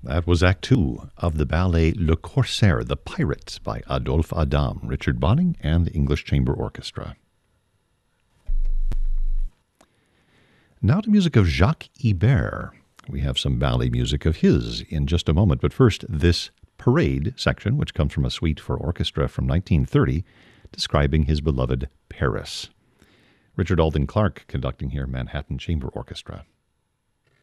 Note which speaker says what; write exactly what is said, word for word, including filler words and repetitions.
Speaker 1: That was Act Two of the ballet Le Corsaire, The Pirate, by Adolphe Adam, Richard Bonning, and the English Chamber Orchestra. Now to music of Jacques Ibert. We have some ballet music of his in just a moment, but first, this Parade section, which comes from a suite for orchestra from nineteen thirty, describing his beloved Paris. Richard Alden Clark conducting here, Manhattan Chamber Orchestra.